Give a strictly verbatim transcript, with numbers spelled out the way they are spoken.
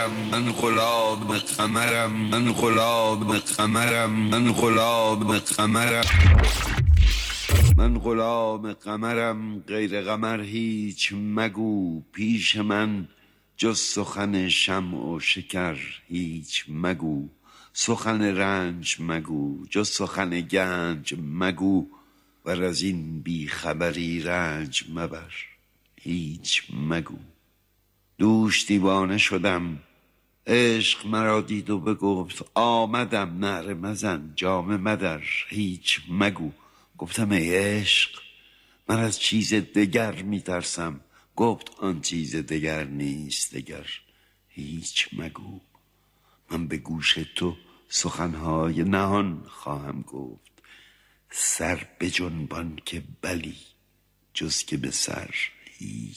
قمرم من غلام قمرم من غلام قمرم من غلام قمرم من غلام قمرم غیر قمر هیچ مگو پیش من جز سخن شمع و شکر هیچ مگو سخن رنج مگو جز سخن گنج مگو ور از این بی خبری رنج مبر هیچ مگو دوش دیوانه شدم عشق مرا دید و بگفت آمدم نعره مزن جامه مدر هیچ مگو گفتم ای عشق من از چیز دگر میترسم گفت آن چیز دگر نیست دگر هیچ مگو من به گوش تو سخنهای نهان خواهم گفت سر بجنبان که بلی جز که به سر هیچ